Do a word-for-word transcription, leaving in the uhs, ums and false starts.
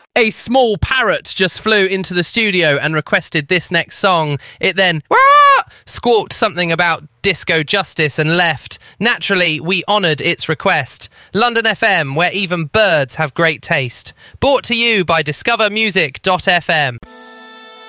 A small parrot just flew into the studio and requested this next song. It then "Wah!" squawked something about disco justice and left. Naturally, we honoured its request. London F M, where even birds have great taste. Brought to you by discover music dot f m.